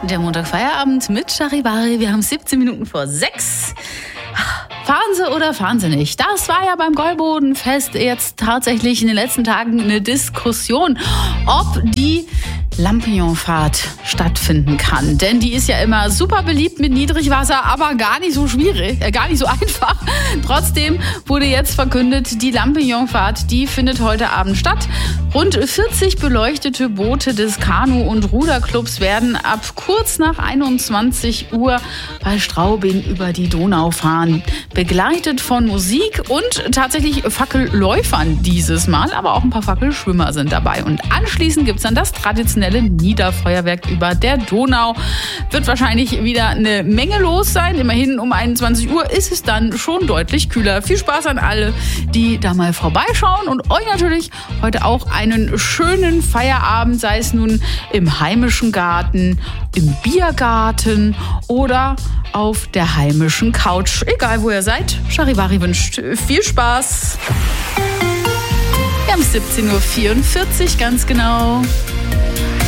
Der Montagfeierabend mit Charivari. Wir haben 17 Minuten vor 6. Fahren Sie oder fahren Sie nicht? Das war ja beim Gäubodenfest jetzt tatsächlich in den letzten Tagen eine Diskussion, ob die Lampignonfahrt stattfinden kann. Denn die ist ja immer super beliebt mit Niedrigwasser, aber gar nicht so schwierig, gar nicht so einfach. Trotzdem wurde jetzt verkündet, die Lampignonfahrt, die findet heute Abend statt. Rund 40 beleuchtete Boote des Kanu- und Ruderclubs werden ab kurz nach 21 Uhr bei Straubing über die Donau fahren. Begleitet von Musik und tatsächlich Fackelläufern dieses Mal, aber auch ein paar Fackelschwimmer sind dabei. Und anschließend gibt es dann das traditionelle Niederfeuerwerk über der Donau. Wird wahrscheinlich wieder eine Menge los sein. Immerhin um 21 Uhr ist es dann schon deutlich kühler. Viel Spaß an alle, die da mal vorbeischauen und euch natürlich heute auch einen schönen Feierabend, sei es nun im heimischen Garten, im Biergarten oder auf der heimischen Couch. Egal, wo ihr seid, Charivari wünscht viel Spaß. Wir haben 17.44 Uhr, ganz genau.